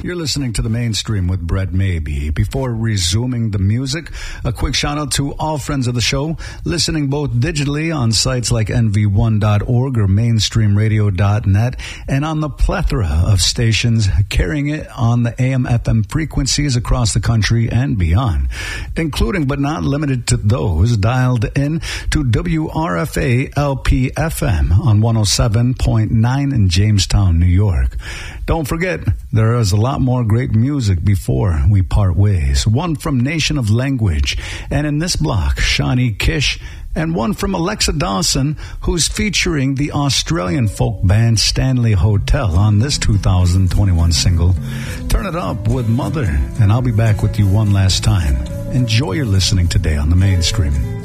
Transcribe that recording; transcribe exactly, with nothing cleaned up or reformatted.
You're listening to The Mainstream with Brett Maybe. Before resuming the music, a quick shout out to all friends of the show, listening both digitally on sites like N V one dot org or mainstream radio dot net, and on the plethora of stations carrying it on the A M F M frequencies across the country and beyond, including but not limited to those dialed in to W R F A L P F M on one oh seven point nine in Jamestown, New York. Don't forget, there is a lot more great music before we part ways. One from Nation of Language, and in this block, Shawnee Kish, and one from Alexa Dawson, who's featuring the Australian folk band Stanley Hotel on this two thousand twenty-one single, Turn It Up with Mother, and I'll be back with you one last time. Enjoy your listening today on The Mainstream.